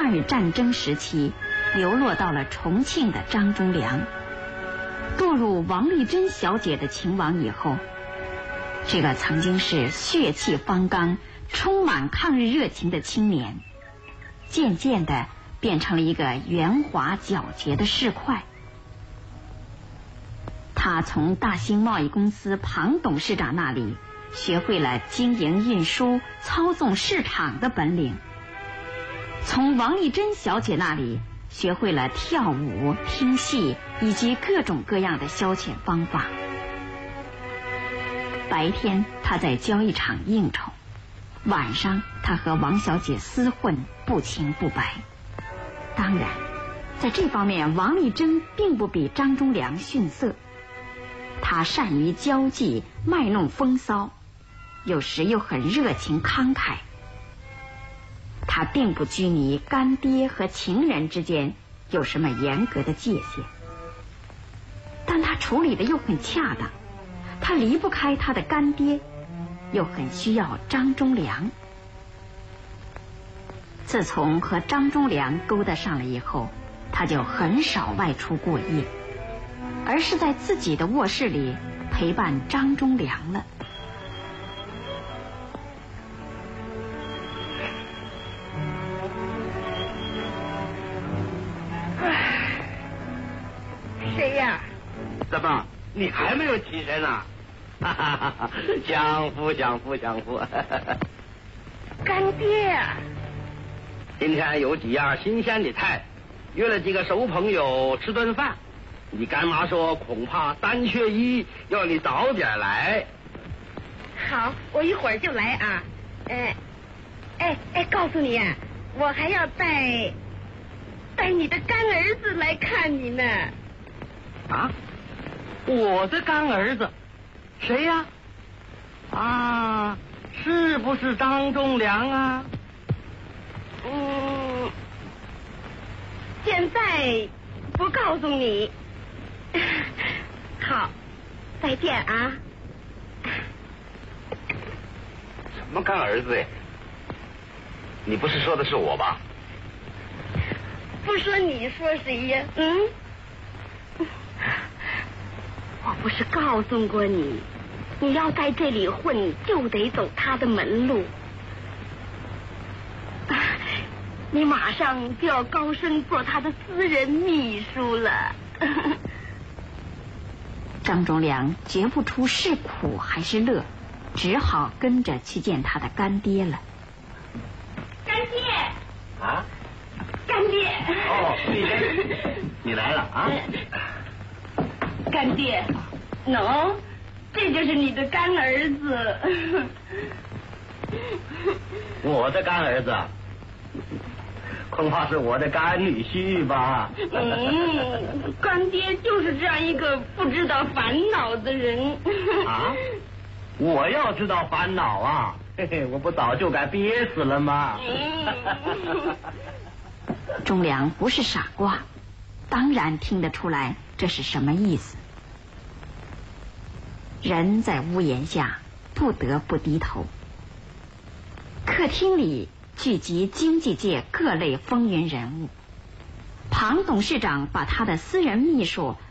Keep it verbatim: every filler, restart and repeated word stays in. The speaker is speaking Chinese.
抗日战争时期流落到了重庆的张忠良，堕入王丽珍小姐的情网以后，这个曾经是血气方刚、充满抗日热情的青年，渐渐地变成了一个圆滑皎洁的市侩。他从大兴贸易公司庞董事长那里学会了经营运输、操纵市场的本领，从王丽珍小姐那里学会了跳舞、听戏以及各种各样的消遣方法。白天他在交易场应酬，晚上他和王小姐厮混，不清不白。当然，在这方面王丽珍并不比张忠良逊色，他善于交际，卖弄风骚，有时又很热情慷慨。他并不拘泥干爹和情人之间有什么严格的界限，但他处理的又很恰当。他离不开他的干爹，又很需要张忠良。自从和张忠良勾搭上了以后，他就很少外出过夜，而是在自己的卧室里陪伴张忠良了。 谁呀？ 怎么，你还没有起身啊？哈哈哈哈！享福享福享福！ 干爹呀！ 今天有几样新鲜的菜，约了几个熟朋友吃顿饭。你干妈说恐怕三缺一，要你早点来。 好，我一会儿就来啊。哎，哎哎，告诉你啊，我还要带带你的干儿子来看你呢。 啊？我的干儿子？谁呀？啊，是不是张忠良啊？ 嗯，现在不告诉你。好，再见啊。 什么干儿子呀？你不是说的是我吧？ 不说你说谁呀？嗯，我不是告诉过你，你要在这里混，就得走他的门路。你马上就要高升做他的私人秘书了。 张忠良觉不出是苦还是乐，只好跟着去见他的干爹了。 干爹啊， 干爹哦，丽珍，你来了啊！ 干爹，喏，这就是你的干儿子。 我的干儿子，恐怕是我的干女婿吧？ 嗯，干爹就是这样一个不知道烦恼的人。 啊？我要知道烦恼啊，嘿嘿，我不早就该憋死了吗？ 嗯， 忠良不是傻瓜，当然听得出来这是什么意思。人在屋檐下，不得不低头。客厅里聚集经济界各类风云人物，庞董事长把他的私人秘书